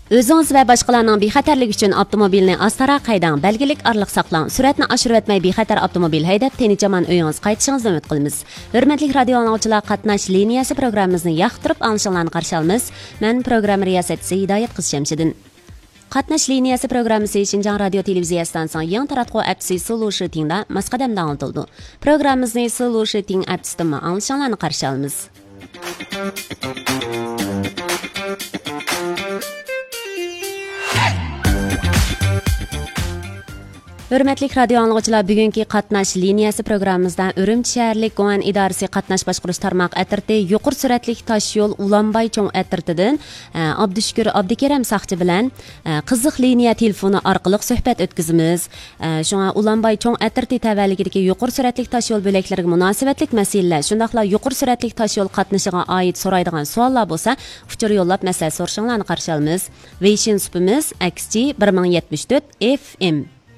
Özünüz və başqalarının bexatarligi üçün avtomobilni astara qaydang, belgilik aralıq saqlang. Süratni oshirib etmay bexatar avtomobil haydab, tinchaman uyingiz qaytishingizni umid qilamiz. Hurmatli radio anglag'uchilar, qatnash liniyasi programmamizni yoqtirib anglashinglarni qarshi olamiz. Men program riyosatchisi Hidoyat qiz Shamsiddin. Qatnash liniyasi programmasi Xinjiang radio televiziya stansiyasining yangi taratquv appsi Sulu Shitingda Moskvada angltildi. Programmamizni Sulu Shiting appsidan anglashinglarni qarshi olamiz. Hürmetli radio anglag'uchilar, bugungi qatnash liniyasi programmamizdan Urumchi shaharlik Guan idorasi qatnash boshqarish tarmoq atirti yuqori suratli tosh yo'l Ulanbay cho'ng atirtidan Abdushukur Abdikaram saqchi bilan qiziq liniya telefoni orqali suhbat o'tkazamiz. Shunga Ulanbay cho'ng atirti tavalligidagi yuqori suratli tosh yo'l bo'laklariga munosabatlik masalalar, shundaqla yuqori suratli tosh yo'l qatnashiga oid so'raydigan savollar bo'lsa, uchur yo'llab masala so'rashinglarni qarshi olamiz. Weixin supimiz XG 1074 FM.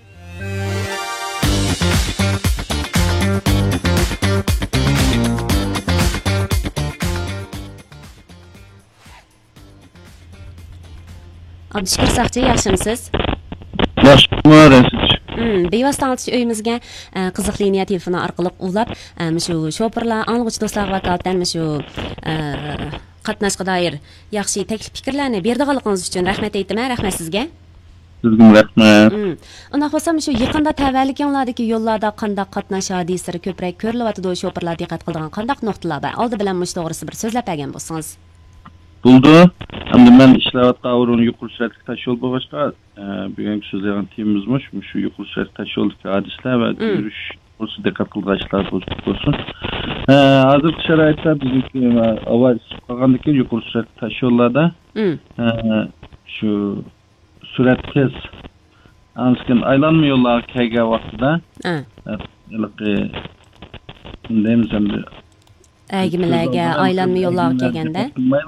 Abdushukur saqchi, yaxshimisiz? Yaxshiman. Bevosita anglitish uyimizga qiziq liniya telefoni orqali ulab, shu shoferlar, anglag'uchi do'stlarga vakolatdan shu qatnashga doir yaxshi taklif fikrlarni berdiganligingiz uchun rahmat aytaman. Rahmat sizga. Sizga rahmat. Unda bo'lsam shu yaqinda tavalliginglardagi yo'llarda qanday qatnash hodisalari ko'proq ko'rilyapti, shoferlar diqqat qiladigan qanday nuqtalar bor? Oldi bilan mush to'g'risi bir so'zlab bergan bo'lsangiz. Buldu. Hamda men ishlayotgan o'rin yuqori suratli tosh yo'l bo'lg'achqa, bugungi so'zlagan temamizmish shu yuqori suratli tosh yo'ldagi hodisalar va yurish to'g'risida diqqat qilganlar bo'lsin. Hozirgi sharoitda bizniki avval qolgandagi yuqori suratli tosh yo'llarda shu surat tez anskin aylanma yo'llarga kelgan vaqtida Әйгімілерге aylanma yo'llarga kelganda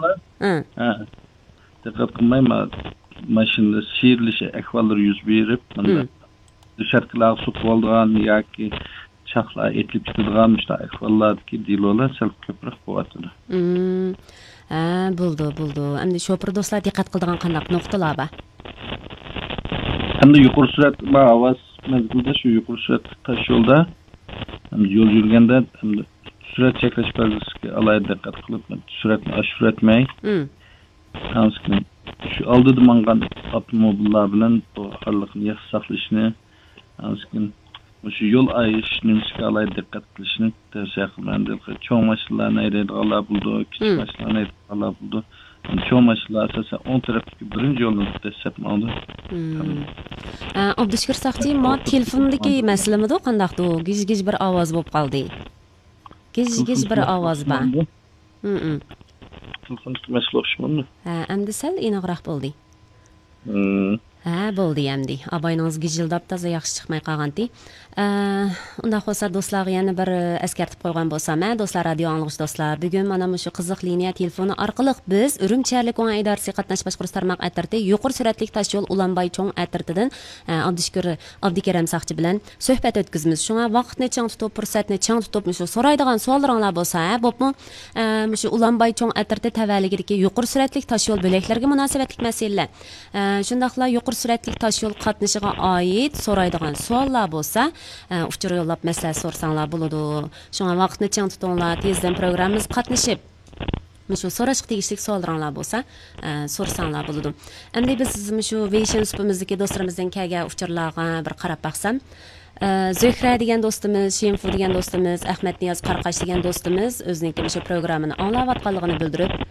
diqqat qilmay mashinada siyirilishi ahvollari yuz berib, shartlar suqib olgan yoki chaqlar etilib ketadigan işte ahvollardagi dilolar sal ko'proq bo'lyapti. Bo'ldi. Endi shofer do'stlar diqqat qiladigan qanday nuqtalar bor? Endi yuqori surat ovoz mezgilda shu yuqori surat tosh yo'lda yo'l yurganda surat cheklash belgisiga alohida diqqat qilib, suratni oshirib etmay, shu oldida mangan avtomobillar bilan bu oraliqni yaxshi saqlashni, shu yo'l ayishga alohida diqqat qilishni tavsiya qilaman. Cho'ng mashinalarni haydaydiganlar bo'ldi, kichik mashinalarni haydaydiganlar bo'ldi. Cho'ng mashinalar asosan o'ng tarafdagi birinchi yo'lni dastlab oldi. Abdushukur saqchi, telefondagi masalamidi qandaqdi? Gij bir ovoz bo'lib qoldi. Giz bir ovoz bor. Telefondagi masala o'xshamadi. Endi sal aniqroq bo'ldi. Bo'ldi endi. Abayingiz gijildab toza yaxshi chiqmay qolgandi. Unda bo'lsa do'stlarga yana bir eskartib qo'ygan bo'lsam, do'stlar, radio anglag'uchi do'stlar, bugun mana shu qiziq liniya telefoni orqali biz Urumchi shaharlik Guan idorasi qatnash boshqarish tarmoq atirti yuqori suratli tosh yo'l Ulanbay cho'ng atirtidan Abdushukur Abdikaram saqchi bilan suhbat o'tkazamiz. Shunga vaqtni chang tutib, fursatni chang tutib, shu so'raydigan savollaringlar bo'lsa, bo'pmi? Shu Ulanbay cho'ng atirti tavalligidagi yuqori suratli tosh yo'l bo'laklariga munosabatlik masalalar. Shundaqla yuqori suratli tosh yo'l qatnashiga oid so'raydigan savollar bo'lsa, uchur yo'llab masala so'rsanglar bo'ladi. Shunga vaqtni chang tutinglar, tezdan programmamiz qatnashib shu so'rashga tegishli savollaringlar bo'lsa, so'rsanglar bo'ladi. Endi biz shu Weixin supimizdagi do'stlarimizdan kelgan uchurlarga bir qarab baqsam, Zuhra degan do'stimiz, Shenfu degan do'stimiz, Ahmad Niyoz Qarqash degan do'stimiz o'zining shu programmani anglayotganligini bildirib,